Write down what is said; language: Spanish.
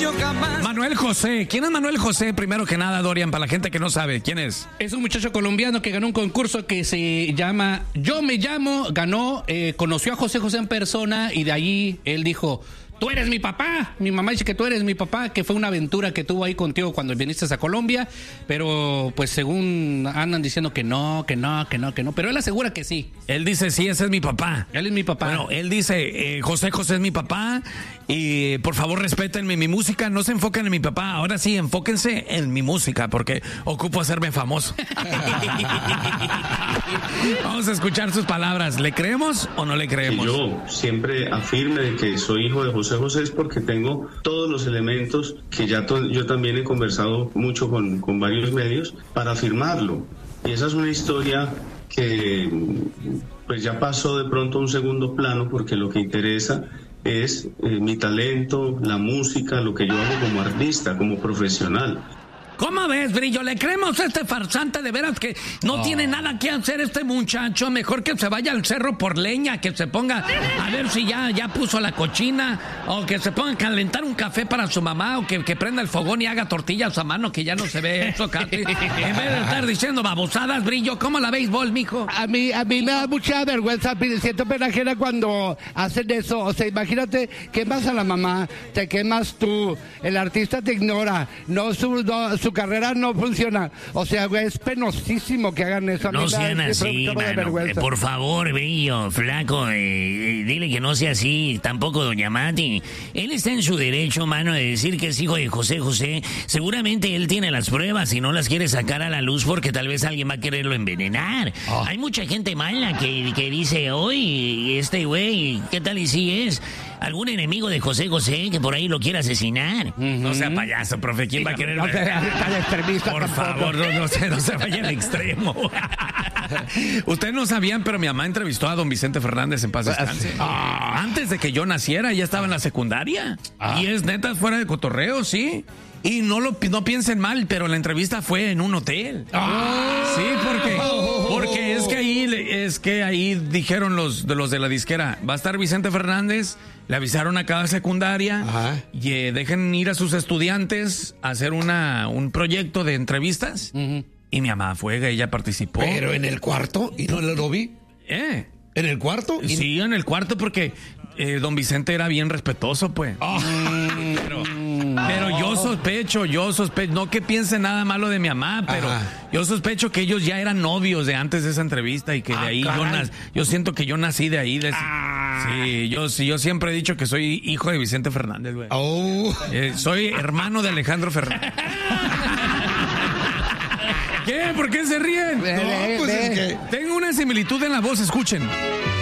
yo jamás. Manuel José. ¿Quién es Manuel José? Primero que nada, Dorian, para la gente que no sabe, ¿quién es? Es un muchacho colombiano que ganó un concurso que se llama Yo Me Llamo, ganó, conoció a José José en persona y de ahí él dijo: tú eres mi papá. Mi mamá dice que tú eres mi papá, que fue una aventura que tuvo ahí contigo cuando viniste a Colombia, pero pues según andan diciendo que no, pero él asegura que sí. Él dice, sí, ese es mi papá. Él es mi papá. Bueno, él dice, José José es mi papá y por favor respétenme mi música, no se enfoquen en mi papá, ahora sí, enfóquense en mi música porque ocupo hacerme famoso. Vamos a escuchar sus palabras, ¿le creemos o no le creemos? Que yo siempre afirme de que soy hijo de José José es porque tengo todos los elementos que ya yo también he conversado mucho con varios medios para afirmarlo. Y esa es una historia que pues ya pasó de pronto a un segundo plano porque lo que interesa es mi talento, la música, lo que yo hago como artista, como profesional. ¿Cómo ves, Brillo? ¿Le creemos a este farsante? De veras que no tiene nada que hacer este muchacho. Mejor que se vaya al cerro por leña, que se ponga a ver si ya puso la cochina, o que se ponga a calentar un café para su mamá, o que prenda el fogón y haga tortillas a mano, que ya no se ve eso, Katy. En vez de estar diciendo babosadas, Brillo, ¿cómo la béisbol, mijo? A mí me da mucha vergüenza, siento pena ajena cuando hacen eso. O sea, imagínate, quemas a la mamá, te quemas tú, el artista te ignora, su carrera no funciona. O sea, güey, es penosísimo que hagan eso. No sean así, mano. Por favor, Brillo, flaco, dile que no sea así. Tampoco doña Mati. Él está en su derecho, mano, de decir que es hijo de José José. Seguramente él tiene las pruebas y no las quiere sacar a la luz porque tal vez alguien va a quererlo envenenar. Hay mucha gente mala que dice, oye, este güey, ¿qué tal y si es algún enemigo de José José que por ahí lo quiera asesinar? No sea payaso, profe. ¿Quién va a querer? Por favor, no se vaya al extremo. Ustedes no sabían, pero mi mamá entrevistó a don Vicente Fernández en paz descanse. Antes de que yo naciera, ya estaba en la secundaria. Y es neta, fuera de cotorreo, sí. Y no piensen mal, pero la entrevista fue en un hotel. Sí, porque es que ahí dijeron los de la disquera, va a estar Vicente Fernández, le avisaron a cada secundaria, y dejen ir a sus estudiantes a hacer un proyecto de entrevistas. Y mi mamá fue, ella participó. ¿Pero en el cuarto? ¿Y no lo vi? ¿En el cuarto? Sí, en el cuarto porque don Vicente era bien respetuoso, pues. Pero yo sospecho, no que piense nada malo de mi mamá, pero yo sospecho que ellos ya eran novios de antes de esa entrevista y que de ahí yo siento que yo nací de ahí. Sí, yo siempre he dicho que soy hijo de Vicente Fernández, güey. Soy hermano de Alejandro Fernández. ¿Qué? ¿Por qué se ríen? No, pues es que tengo una similitud en la voz, escuchen.